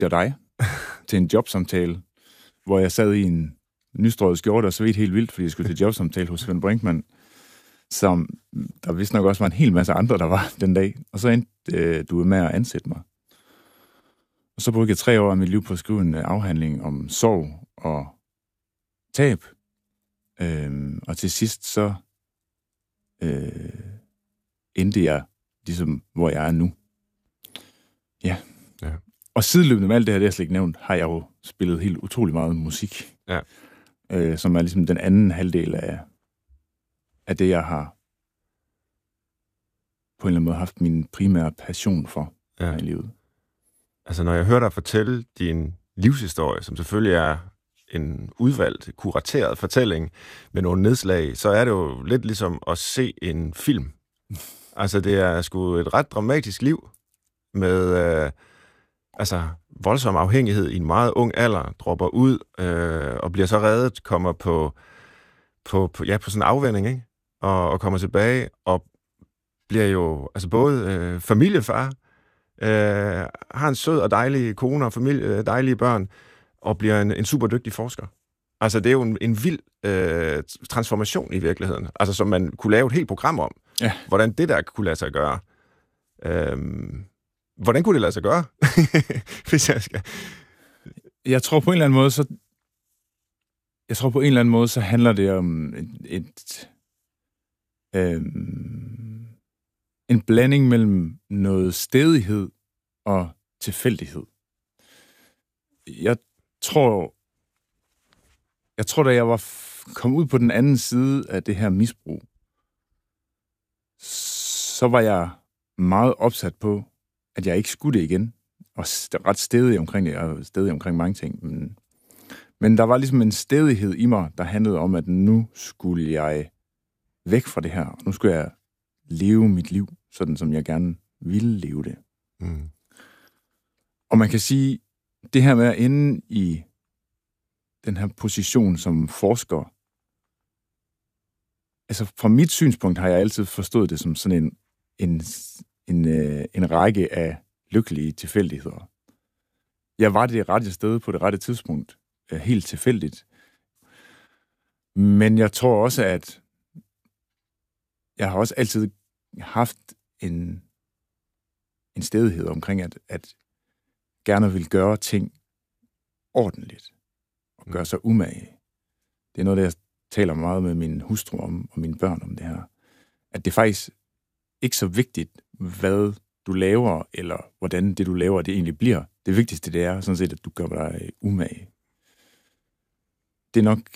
det var dig, til en jobsamtale, hvor jeg sad i en nystrøget skjorte og svedte helt vildt, fordi jeg skulle til jobsamtale hos Svend Brinkmann, som der vist nok også var en hel masse andre, der var den dag. Og så endte du med at ansætte mig. Og så brugte jeg 3 år af mit liv på at skrive en afhandling om sorg og tab. Og til sidst så endte jeg ligesom, hvor jeg er nu. Ja. Og sideløbende med alt det her, det jeg slet ikke nævnt, har jeg jo spillet helt utrolig meget musik. Ja. Som er ligesom den anden halvdel af det, jeg har på en eller anden måde haft min primære passion for i livet. Altså, når jeg hører dig fortælle din livshistorie, som selvfølgelig er en udvalgt, kurateret fortælling med nogle nedslag, så er det jo lidt ligesom at se en film. Altså, det er sgu et ret dramatisk liv med voldsom afhængighed i en meget ung alder, dropper ud og bliver så reddet, kommer på sådan en afvænning, ikke? Og kommer tilbage og bliver jo både familiefar, har en sød og dejlig kone og familie, dejlige børn, og bliver en super dygtig forsker. Altså, det er jo en vild transformation i virkeligheden, altså som man kunne lave et helt program om, hvordan det der kunne lade sig gøre. Hvordan kunne det lade sig gøre, hvis jeg skal? Jeg tror på en eller anden måde, så handler det om en blanding mellem noget stædighed og tilfældighed. Jeg tror, da jeg var kom ud på den anden side af det her misbrug, så var jeg meget opsat på, at jeg ikke skulle det igen. Og ret stædig omkring det. Jeg er stædig omkring mange ting. Men der var ligesom en stædighed i mig, der handlede om, at nu skulle jeg væk fra det her. Og nu skulle jeg leve mit liv, sådan som jeg gerne ville leve det. Mm. Og man kan sige, det her med at ende i den her position som forsker, altså fra mit synspunkt har jeg altid forstået det som sådan en række af lykkelige tilfældigheder. Jeg var det rette sted på det rette tidspunkt, helt tilfældigt. Men jeg tror også, at jeg har også altid haft en stædighed omkring, at gerne vil gøre ting ordentligt og gøre sig umage. Det er noget, jeg taler meget med min hustru om, og mine børn om det her. At det er faktisk ikke så vigtigt, hvad du laver, eller hvordan det, du laver, det egentlig bliver. Det vigtigste, det er sådan set, at du gør dig umage. Det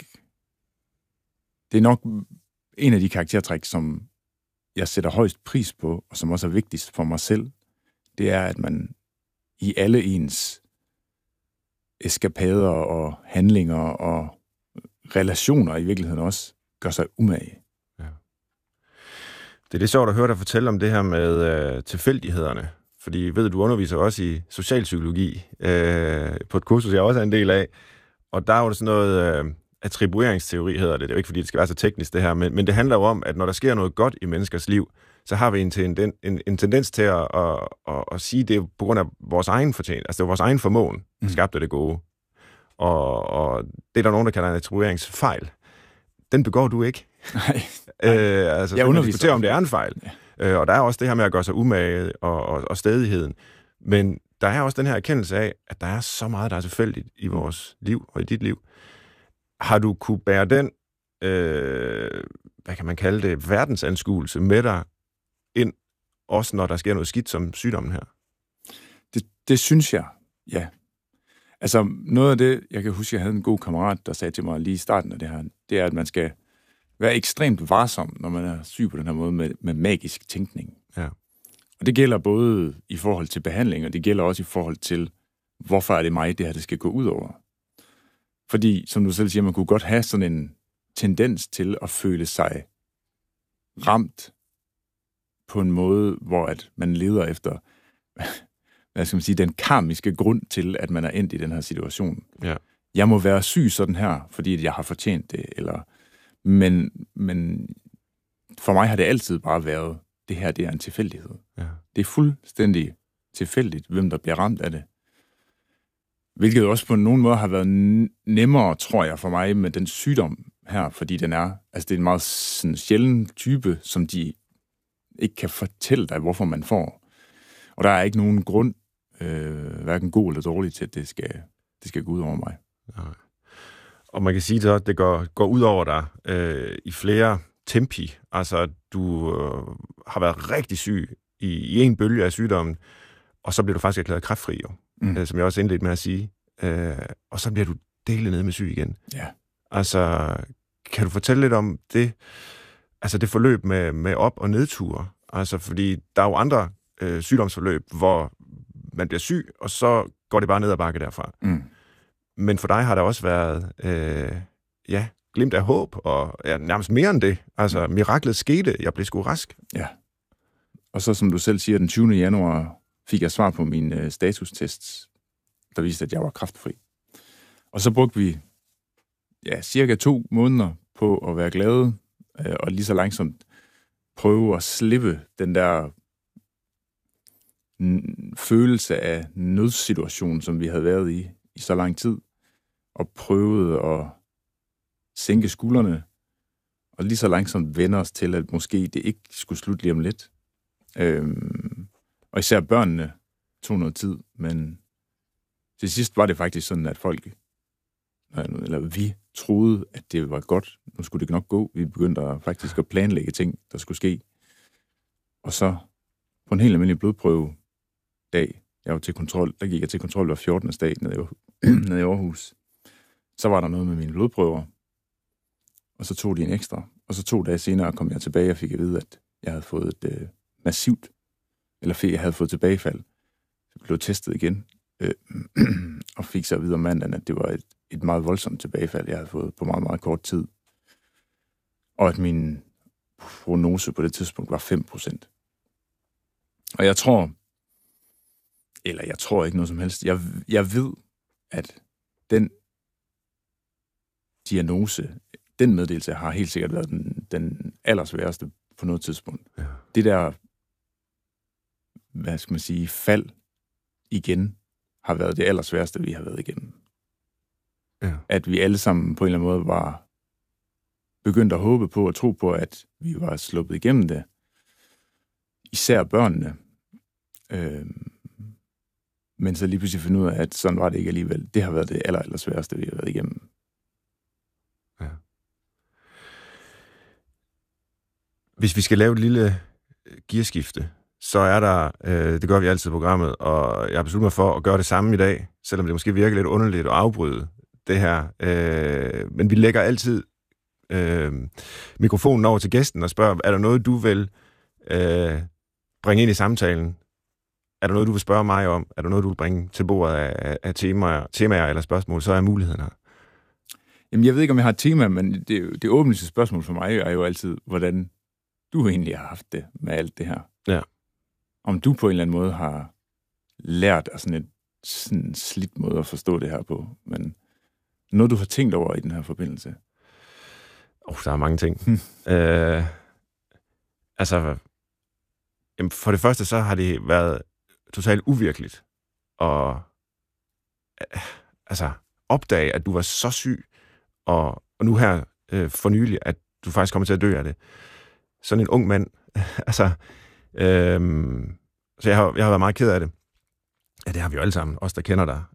er nok en af de karaktertræk, som jeg sætter højst pris på, og som også er vigtigst for mig selv, det er, at man i alle ens eskapader og handlinger og relationer i virkeligheden også gør sig umage. Ja. Det er lidt sjovt at høre dig fortælle om det her med tilfældighederne. Fordi ved du underviser også i socialpsykologi på et kursus, jeg også er en del af. Og der er jo sådan noget attribueringsteori, hedder det. Det er jo ikke, fordi det skal være så teknisk, det her. Men det handler jo om, at når der sker noget godt i menneskers liv, så har vi en tendens til at sige, det er på grund af vores egen fortjeneste. Altså det er vores egen formåen, der skabte det gode. Og det er der nogen, der kalder en attribueringsfejl. Den begår du ikke. Nej. Altså, jeg underviser om det er en fejl. Ja. Og der er også det her med at gøre sig umage og stædigheden. Men der er også den her erkendelse af, at der er så meget, der er tilfældigt i vores liv og i dit liv. Har du kunne bære den, hvad kan man kalde det, verdensanskuelse med dig ind, også når der sker noget skidt som sygdommen her? Det synes jeg, ja. Altså, noget af det, jeg kan huske, jeg havde en god kammerat, der sagde til mig lige i starten af det her, det er, at man skal være ekstremt varsom, når man er syg på den her måde med magisk tænkning. Ja. Og det gælder både i forhold til behandling, og det gælder også i forhold til, hvorfor er det mig, det her, det skal gå ud over. Fordi, som du selv siger, man kunne godt have sådan en tendens til at føle sig ramt på en måde, hvor at man leder efter, hvad skal man sige, den karmiske grund til, at man er endt i den her situation. Ja. Jeg må være syg sådan her, fordi jeg har fortjent det, eller... Men for mig har det altid bare været, det her, det er en tilfældighed. Ja. Det er fuldstændig tilfældigt, hvem der bliver ramt af det. Hvilket også på nogen måde har været nemmere, tror jeg, for mig med den sygdom her, fordi det er en meget sådan, sjælden type, som de ikke kan fortælle dig, hvorfor man får. Og der er ikke nogen grund, hverken god eller dårlig, til, at det skal gå ud over mig. Nej. Og man kan sige, at det går ud over dig i flere tempi. Altså, du har været rigtig syg i en bølge af sygdommen, og så bliver du faktisk erklæret kræftfri, jo, som jeg også indledte med at sige. Og så bliver du delet ned med syg igen. Ja. Altså, kan du fortælle lidt om det, altså det forløb med op- og nedture? Altså, fordi der er jo andre sygdomsforløb, hvor man bliver syg, og så går det bare ned ad bakke derfra. Men for dig har der også været, glimt af håb, og nærmest mere end det. Altså, miraklet skete, jeg blev sgu rask. Ja. Og så, som du selv siger, den 20. januar fik jeg svar på min statustest, der viste, at jeg var kræftfri. Og så brugte vi cirka 2 måneder på at være glade, og lige så langsomt prøve at slippe den der følelse af nødsituation, som vi havde været i så lang tid, og prøvede at sænke skuldrene, og lige så langsomt vende os til, at måske det ikke skulle slutte lige om lidt. Og især børnene tog noget tid, men til sidst var det faktisk sådan, at vi troede, at det var godt. Nu skulle det nok gå. Vi begyndte faktisk at planlægge ting, der skulle ske. Og så på en helt almindelig blodprøve-dag, jeg var til kontrol, der gik jeg til kontrol hver 14. dag nede i Aarhus. Så var der noget med mine blodprøver, og så tog de en ekstra. Og så 2 dage senere kom jeg tilbage og fik at vide, at jeg havde fået et jeg havde fået tilbagefald. Jeg blev testet igen, og fik så at vide om mandagen, at det var et meget voldsomt tilbagefald, jeg havde fået på meget, meget kort tid. Og at min prognose på det tidspunkt var 5%. Og jeg tror ikke noget som helst. Jeg ved, at den diagnose, den meddelelse har helt sikkert været den allersværeste på noget tidspunkt. Ja. Det der, fald igen, har været det allersværeste, vi har været igennem. Ja. At vi alle sammen på en eller anden måde var begyndt at håbe på og tro på, at vi var sluppet igennem det. Især børnene. Men så lige pludselig finde ud af, at sådan var det ikke alligevel. Det har været det allersværeste, vi har været igennem. Ja. Hvis vi skal lave et lille gearskifte, så er der, det gør vi altid i programmet, og jeg har besluttet mig for at gøre det samme i dag, selvom det måske virker lidt underligt at afbryde det her. Men vi lægger altid mikrofonen over til gæsten og spørger, er der noget, du vil bringe ind i samtalen? Er der noget, du vil spørge mig om? Er der noget, du vil bringe til bordet af temaer eller spørgsmål? Så er muligheden her. Jamen, jeg ved ikke, om jeg har et tema, men det åbneste spørgsmål for mig er jo altid, hvordan du egentlig har haft det med alt det her. Ja. Om du på en eller anden måde har lært af sådan en slidt måde at forstå det her på, men noget, du har tænkt over i den her forbindelse? Der er mange ting. For det første, så har det været totalt uvirkeligt at opdage, at du var så syg, og nu her for nylig, at du faktisk kommer til at dø af det. Sådan en ung mand. Så jeg har været meget ked af det. Ja, det har vi jo alle sammen, os der kender dig.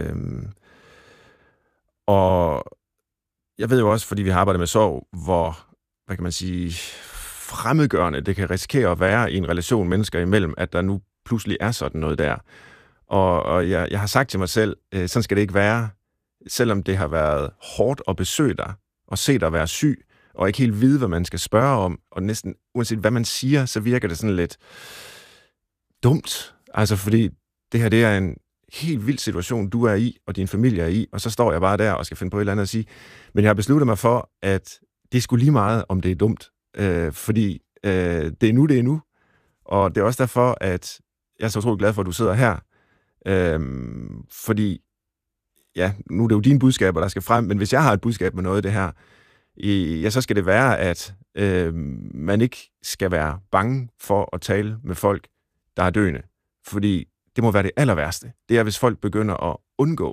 Og jeg ved jo også, fordi vi har arbejdet med sorg, hvor, hvad kan man sige, fremmedgørende det kan risikere at være i en relation mennesker imellem, at der nu pludselig er sådan noget der. Og jeg har sagt til mig selv, sådan skal det ikke være, selvom det har været hårdt at besøge dig, og se dig være syg, og ikke helt vide, hvad man skal spørge om, og næsten uanset hvad man siger, så virker det sådan lidt dumt. Altså fordi det her, det er en helt vild situation, du er i, og din familie er i, og så står jeg bare der og skal finde på et eller andet at sige. Men jeg har besluttet mig for, at det er sgu lige meget, om det er dumt. Fordi det er nu. Og det er også derfor, at jeg er så utrolig glad for, at du sidder her. Fordi, ja, nu er det jo dine budskaber, der skal frem, men hvis jeg har et budskab med noget af det her, så skal det være, at man ikke skal være bange for at tale med folk, der er døende. Fordi det må være det aller værste. Det er, hvis folk begynder at undgå